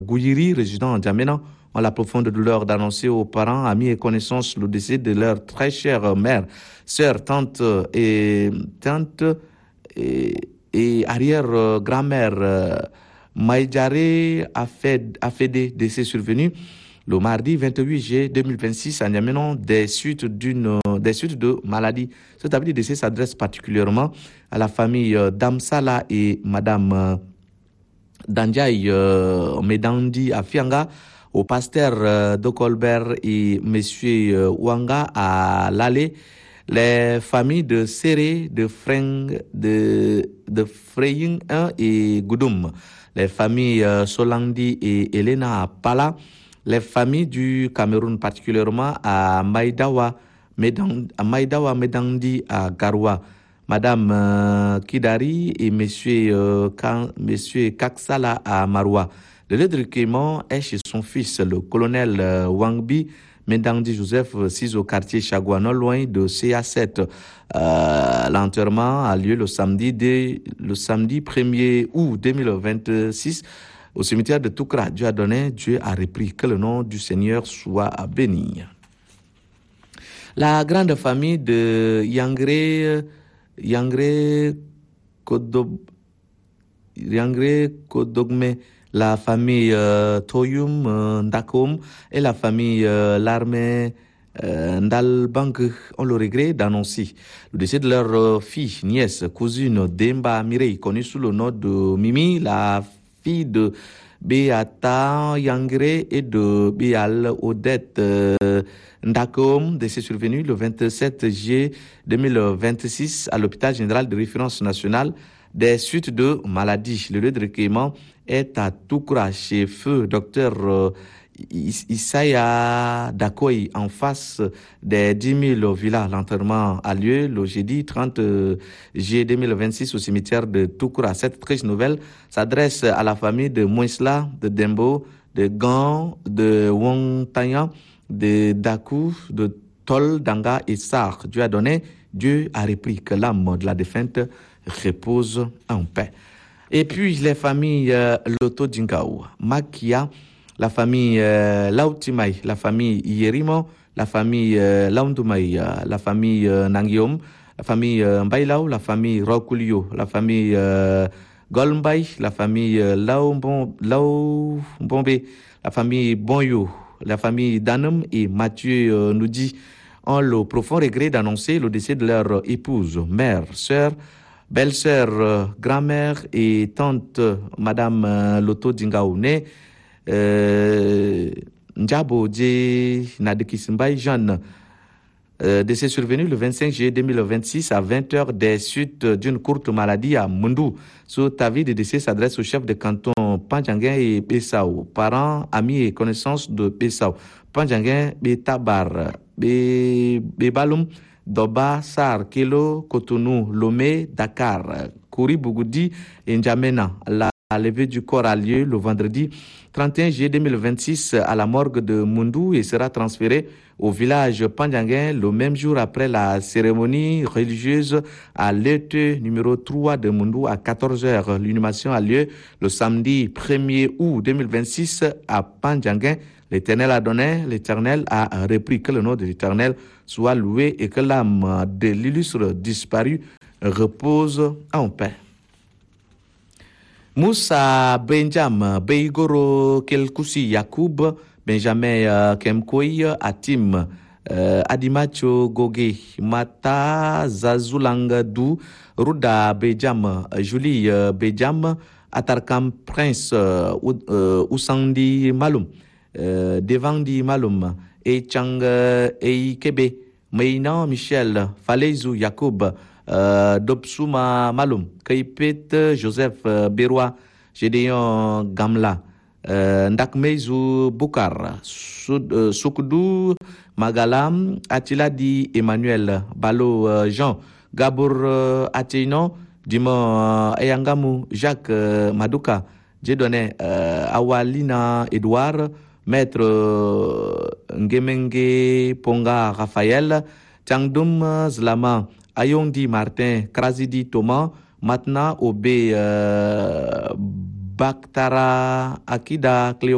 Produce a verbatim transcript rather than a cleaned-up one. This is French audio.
Gouyiri, résident en Djamena, ont la profonde douleur d'annoncer aux parents, amis et connaissances le décès de leur très chère mère, sœur, tante et tante et, et arrière-grand-mère euh, Maïdjare Afede, décès survenu le mardi vingt-huit juillet deux mille vingt-six à N'Djamena des suites d'une des suites de maladie. Cet avis de décès s'adresse particulièrement à la famille euh, Damsala et Madame euh, Dandiaï euh, Medandi à Fianga, au pasteur euh, de Colbert et Monsieur euh, Wanga à Lalé, les familles de Seré, de Freng, de, de Freying un et Goudoum, les familles euh, Solandi et Elena à Pala, les familles du Cameroun particulièrement à Maïdawa, Medang, à Maïdawa Medandi à Garoua, Madame euh, Kidari et Monsieur, euh, Kan, Monsieur Kaksala à Maroua. Le lieu de recueillement est chez son fils, le colonel euh, Wangbi Mendangdi Joseph, six au quartier Chagua, non loin de C A sept. Euh, l'enterrement a lieu le samedi, dès, le samedi premier août deux mille vingt-six au cimetière de Toukra. Dieu a donné, Dieu a repris. Que le nom du Seigneur soit béni. La grande famille de Yangré Yangré Kodob, Yangré Kodogme, la famille euh, Toyum euh, Ndakom et la famille euh, l'armée euh, Ndalbang ont le regret d'annoncer le décès de leur euh, fille, nièce, cousine Demba Mirei, connue sous le nom de Mimi, la fille de Beata Yangré et de Bial Odette euh, Ndakom, décès survenu le vingt-sept juillet deux mille vingt-six à l'hôpital général de référence nationale des suites de maladies. Le lieu de recueillement est à Toukra chez feu docteur euh, Isaya Dakoy en face des dix mille villas. L'enterrement a lieu le jeudi trente juillet deux mille vingt-six au cimetière de Toukra. Cette triste nouvelle s'adresse à la famille de Mouisla, de Dembo, de Gan, de Wongtanya, de Dakou, de Tol, Danga et Sar. Dieu a donné, Dieu a repris. Que l'âme de la défunte repose en paix. Et puis les familles euh, Loto Djingaou, Makia, la famille euh, Lautimai, la famille Yerimo, la famille euh, Laundumai, la famille euh, Nangiom, la famille euh, Mbailau, la famille Rokulio, la famille euh, Golmbay, la famille euh, Laombombe, la famille Bonyo, la famille Danum et Mathieu euh, nous dit ont le profond regret d'annoncer le décès de leur épouse, mère, sœur, belle-sœur, euh, grand-mère et tante, euh, Madame euh, Loto Dingaoune, euh, Ndjabo Dje Nadekisimbaï Jeanne. Euh, décès survenu le vingt-cinq juillet deux mille vingt-six à vingt heures des suites d'une courte maladie à Mundou. Ce avis de décès s'adresse au chef de canton Pandjanguin et Bessao, parents, amis et connaissances de Bessao. Pandjanguin, Betabar, Bebalum, Doba, Sar, Kelo, Cotonou, Lomé, Dakar, Kouri, Bougoudi et N'Djamena. La levée du corps a lieu le vendredi trente et un juillet deux mille vingt-six à la morgue de Mundou et sera transféré au village Pandjanguin le même jour après la cérémonie religieuse à l'E T numéro trois de Mundou à quatorze heures. L'inhumation a lieu le samedi premier août deux mille vingt-six à Pandjanguin. L'Éternel a donné, l'Éternel a repris. Que le nom de l'Éternel soit loué et que l'âme de l'illustre disparu repose en paix. Moussa Benjam, Beigoro Kelkusi Yakoub, Benjamin uh, Kemkoy, Atim, uh, Adimacho Goge, Mata Zazulanga Dou, Ruda Bejam, Julie uh, Bejam, Atarkam Prince, uh, uh, Usandi Malum, uh, Devandi Malum, Echang Eikebe, Meina Michel, Falezou Yakoub, Uh, Dobsuma Malum, Kaipet Joseph uh, Berwa, Gédéon Gamla, uh, Ndakmeizu Boukar, Sud, uh, Soukdou Magalam, Atiladi Emmanuel, Balo uh, Jean, Gabour uh, Ateinon, Dimon uh, Eyangamu, Jacques uh, Madouka, Dieudonné uh, Awalina Edouard, Maître uh, Ngemenge Ponga Raphaël, Tchangdoum Zlama, Ayondi Martin, Krazidi Thomas, Matna Obé euh, Baktara Akida Cléopâtre.